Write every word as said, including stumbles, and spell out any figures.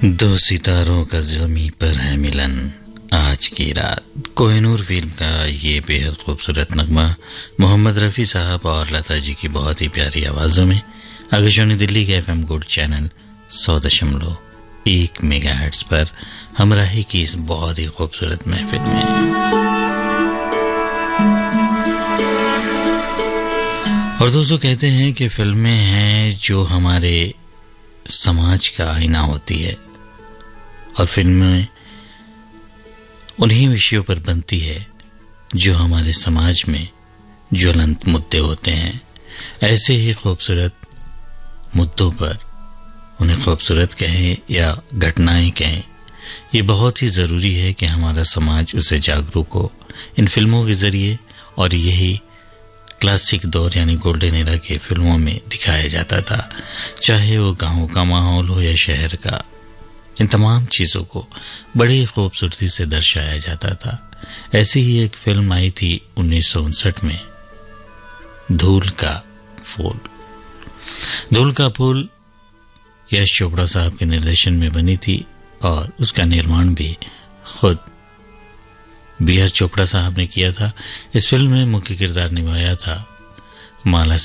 दो सितारों का ज़मीं पर है मिलन आज की रात। कोहिनूर फिल्म का ये बेहद खूबसूरत नगमा मोहम्मद रफ़ी साहब और लता जी की बहुत ही प्यारी आवाज़ों में आकाशवाणी दिल्ली के एफएम गोल्ड चैनल सौ दशमलव एक मेगा हर्ट्ज़ पर हमराही की इस बहुत ही खूबसूरत महफिल में। और दोस्तों, कहते हैं कि फिल्में हैं जो हमारे समाज का आईना होती है और फिल्में उन्हीं विषयों पर बनती है जो हमारे समाज में ज्वलंत मुद्दे होते हैं। ऐसे ही खूबसूरत मुद्दों पर, उन्हें खूबसूरत कहें या घटनाएं कहें, ये बहुत ही ज़रूरी है कि हमारा समाज उससे जागरूक हो इन फिल्मों के ज़रिए। और यही क्लासिक दौर यानी गोल्डन एरा के फिल्मों में दिखाया जाता था, चाहे वो गाँव का माहौल हो या शहर का। इन तमाम चीज़ों को बड़ी खूबसूरती से दर्शाया जाता था। ऐसी ही एक फिल्म आई थी उन्नीस सौ उनसठ में, धूल का फूल। धूल का फूल यश चोपड़ा साहब के निर्देशन में बनी थी और उसका निर्माण भी खुद बी आर चोपड़ा साहब ने किया था। इस फिल्म में मुख्य किरदार निभाया था माला